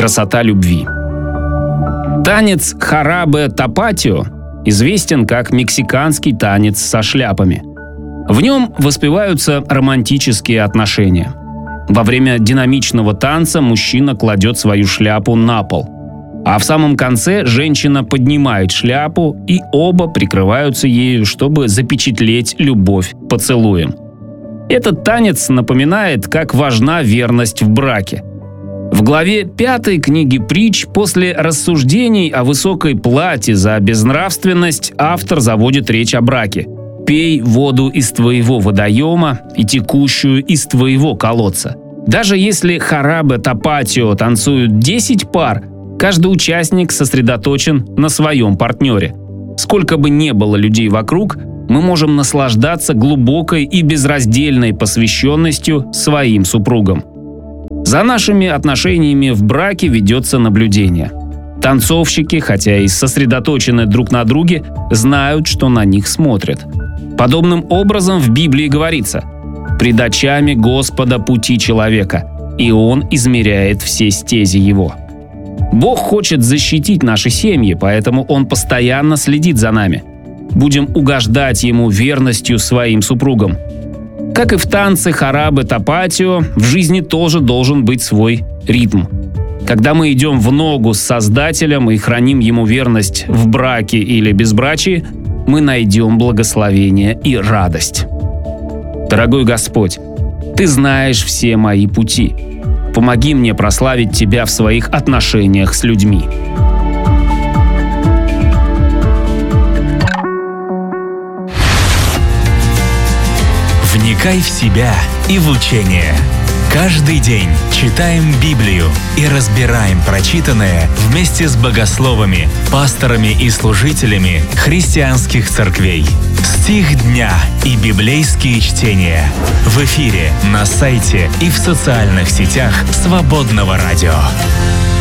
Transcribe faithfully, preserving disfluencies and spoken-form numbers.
Красота любви. Танец Харабе Тапатио известен как мексиканский танец со шляпами. В нем воспеваются романтические отношения. Во время динамичного танца мужчина кладет свою шляпу на пол, а в самом конце женщина поднимает шляпу, и оба прикрываются ею, чтобы запечатлеть любовь поцелуем. Этот танец напоминает, как важна верность в браке. В главе пятой книги «Притч» после рассуждений о высокой плате за безнравственность автор заводит речь о браке. «Пей воду из твоего водоема и текущую из твоего колодца». Даже если Харабе Тапатио танцуют десять пар, каждый участник сосредоточен на своем партнере. Сколько бы ни было людей вокруг, мы можем наслаждаться глубокой и безраздельной посвященностью своим супругам. За нашими отношениями в браке ведется наблюдение. Танцовщики, хотя и сосредоточены друг на друге, знают, что на них смотрят. Подобным образом в Библии говорится: «Пред очами Господа пути человека, и Он измеряет все стези его». Бог хочет защитить наши семьи, поэтому Он постоянно следит за нами. Будем угождать Ему верностью своим супругам. Как и в танце Харабе Тапатио, в жизни тоже должен быть свой ритм. Когда мы идем в ногу с Создателем и храним Ему верность в браке или безбрачии, мы найдем благословение и радость. Дорогой Господь, Ты знаешь все мои пути. Помоги мне прославить Тебя в своих отношениях с людьми. Вникай в себя и в учение. Каждый день читаем Библию и разбираем прочитанное вместе с богословами, пасторами и служителями христианских церквей. Стих дня и библейские чтения. В эфире, на сайте и в социальных сетях Свободного радио.